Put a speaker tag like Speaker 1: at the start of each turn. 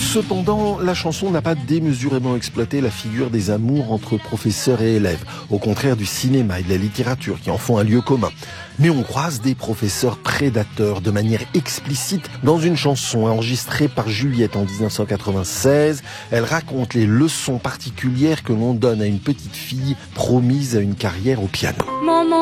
Speaker 1: Cependant, la chanson n'a pas démesurément exploité la figure des amours entre professeurs et élèves, au contraire du cinéma et de la littérature qui en font un lieu commun. Mais on croise des professeurs prédateurs de manière explicite dans une chanson enregistrée par Juliette en 1996. Elle raconte les leçons particulières que l'on donne à une petite fille promise à une carrière au piano.
Speaker 2: Maman.